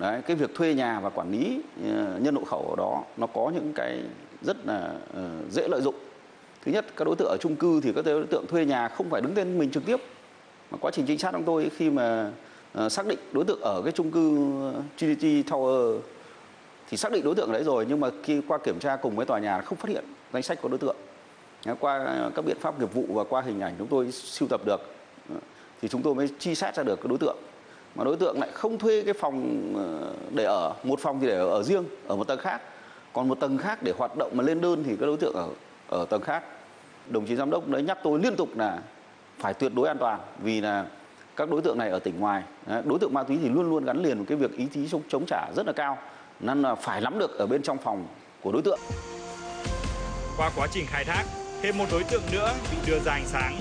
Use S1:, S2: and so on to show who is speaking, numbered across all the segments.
S1: Đấy, cái việc thuê nhà và quản lý nhân hộ khẩu ở đó nó có những cái rất là dễ lợi dụng. Thứ nhất, các đối tượng ở chung cư thì các đối tượng thuê nhà không phải đứng tên mình trực tiếp. Mà quá trình trinh sát của tôi khi mà xác định đối tượng ở cái chung cư Trinity Tower thì xác định đối tượng ở đấy rồi, nhưng mà khi qua kiểm tra cùng với tòa nhà không phát hiện danh sách của đối tượng. Qua các biện pháp nghiệp vụ và qua hình ảnh chúng tôi sưu tập được thì chúng tôi mới truy xét ra được cái đối tượng. Mà đối tượng lại không thuê cái phòng để ở, một phòng thì để ở riêng ở một tầng khác, còn một tầng khác để hoạt động mà lên đơn thì các đối tượng ở tầng khác. Đồng chí giám đốc đấy nhắc tôi liên tục là phải tuyệt đối an toàn, vì là các đối tượng này ở tỉnh ngoài. Đối tượng ma túy thì luôn luôn gắn liền với cái việc ý chí chống trả rất là cao, nên là phải nắm được ở bên trong phòng của đối tượng.
S2: Qua quá trình khai thác, thêm một đối tượng nữa bị đưa ra ánh sáng.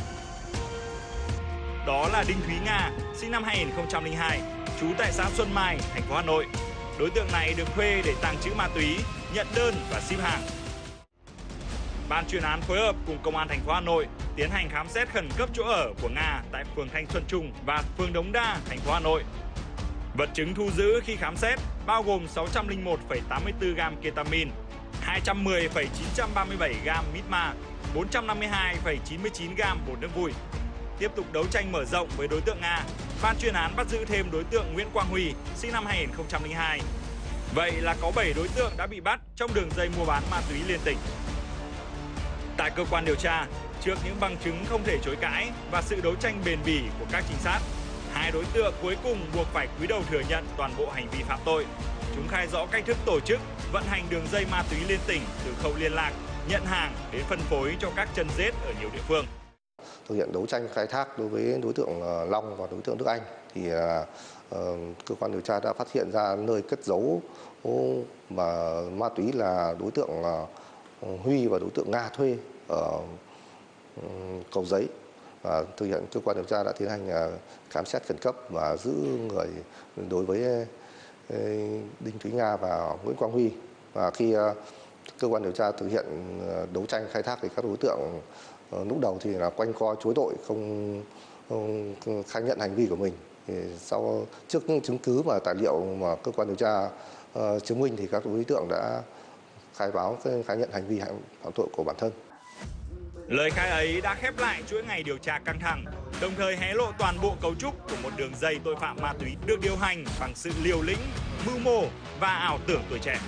S2: Đó là Đinh Thúy Nga, sinh năm 2002, trú tại xã Xuân Mai, thành phố Hà Nội. Đối tượng này được thuê để tàng trữ ma túy, nhận đơn và ship hàng. Ban chuyên án phối hợp cùng Công an thành phố Hà Nội tiến hành khám xét khẩn cấp chỗ ở của Nga tại phường Thanh Xuân Trung và phường Đống Đa, thành phố Hà Nội. Vật chứng thu giữ khi khám xét bao gồm 601,84 gam ketamin, 210,937 gam mít ma, 452,99 gam bột nước vui. Tiếp tục đấu tranh mở rộng với đối tượng Nga, ban chuyên án bắt giữ thêm đối tượng Nguyễn Quang Huy, sinh năm 2002. Vậy là có 7 đối tượng đã bị bắt trong đường dây mua bán ma túy liên tỉnh. Tại cơ quan điều tra, trước những bằng chứng không thể chối cãi và sự đấu tranh bền bỉ của các trinh sát, hai đối tượng cuối cùng buộc phải cúi đầu thừa nhận toàn bộ hành vi phạm tội. Chúng khai rõ cách thức tổ chức, vận hành đường dây ma túy liên tỉnh từ khâu liên lạc, nhận hàng đến phân phối cho các chân rết ở nhiều địa phương.
S3: Thực hiện đấu tranh khai thác đối với đối tượng Long và đối tượng Đức Anh thì cơ quan điều tra đã phát hiện ra nơi cất giấu mà ma túy là đối tượng Huy và đối tượng Nga thuê ở Cầu Giấy. Và thực hiện cơ quan điều tra đã tiến hành khám xét khẩn cấp và giữ người đối với Đinh Thúy Nga và Nguyễn Quang Huy. Và khi cơ quan điều tra thực hiện đấu tranh khai thác thì các đối tượng lúc đầu thì là quanh co chối tội, không khai nhận hành vi của mình. Thì trước những chứng cứ và tài liệu mà cơ quan điều tra chứng minh thì các đối tượng đã khai nhận hành vi phạm tội của bản thân.
S2: Lời khai ấy đã khép lại chuỗi ngày điều tra căng thẳng, đồng thời hé lộ toàn bộ cấu trúc của một đường dây tội phạm ma túy được điều hành bằng sự liều lĩnh, mưu mô và ảo tưởng tuổi trẻ.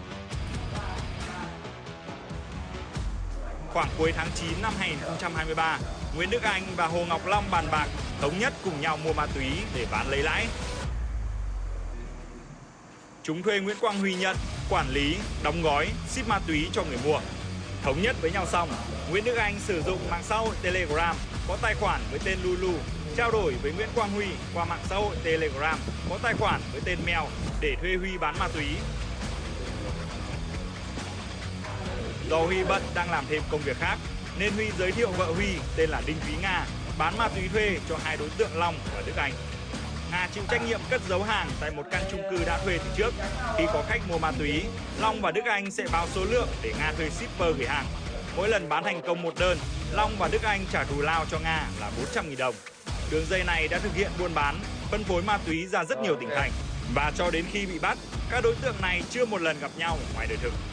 S2: Khoảng cuối tháng 9 năm 2023, Nguyễn Đức Anh và Hồ Ngọc Long bàn bạc thống nhất cùng nhau mua ma túy để bán lấy lãi. Chúng thuê Nguyễn Quang Huy nhận, quản lý, đóng gói, ship ma túy cho người mua. Thống nhất với nhau xong, Nguyễn Đức Anh sử dụng mạng xã hội Telegram có tài khoản với tên Lulu, trao đổi với Nguyễn Quang Huy qua mạng xã hội Telegram có tài khoản với tên Mèo để thuê Huy bán ma túy. Do Huy bận đang làm thêm công việc khác, nên Huy giới thiệu vợ Huy tên là Đinh Thúy Nga bán ma túy thuê cho hai đối tượng Long và Đức Anh. Nga chịu trách nhiệm cất giấu hàng tại một căn chung cư đã thuê từ trước. Khi có khách mua ma túy, Long và Đức Anh sẽ báo số lượng để Nga thuê shipper gửi hàng. Mỗi lần bán thành công một đơn, Long và Đức Anh trả thù lao cho Nga là 400.000 đồng. Đường dây này đã thực hiện buôn bán, phân phối ma túy ra rất nhiều tỉnh thành. Và cho đến khi bị bắt, các đối tượng này chưa một lần gặp nhau ngoài đời thực.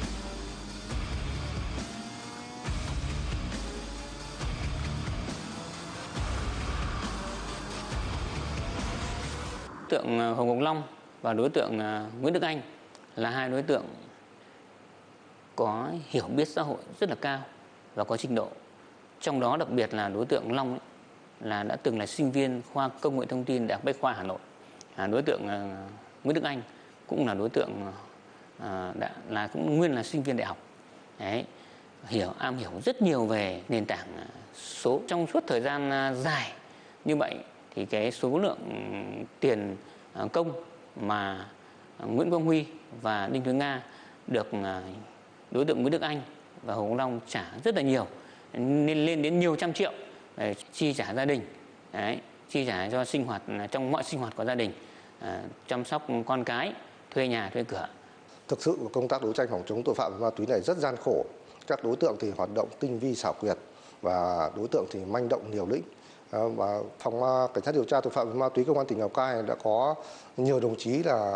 S4: Đối tượng Hồ Ngọc Long và đối tượng Nguyễn Đức Anh là hai đối tượng có hiểu biết xã hội rất là cao và có trình độ. Trong đó đặc biệt là đối tượng Long là đã từng là sinh viên khoa Công nghệ Thông tin Đại học Bách khoa Hà Nội. Đối tượng Nguyễn Đức Anh cũng là đối tượng cũng nguyên là sinh viên đại học. Đấy, am hiểu rất nhiều về nền tảng số. Trong suốt thời gian dài như vậy thì cái số lượng tiền công mà Nguyễn Quang Huy và Đinh Thúy Nga được đối tượng Nguyễn Đức Anh và Hồ Ngọc Long trả rất là nhiều, nên lên đến nhiều trăm triệu để chi trả gia đình, chi trả cho sinh hoạt trong mọi sinh hoạt của gia đình, chăm sóc con cái, thuê nhà, thuê cửa.
S3: Thực sự công tác đấu tranh phòng chống tội phạm ma túy này rất gian khổ. Các đối tượng thì hoạt động tinh vi xảo quyệt và đối tượng thì manh động liều lĩnh. Và phòng cảnh sát điều tra tội phạm về ma túy công an tỉnh Lào Cai đã có nhiều đồng chí là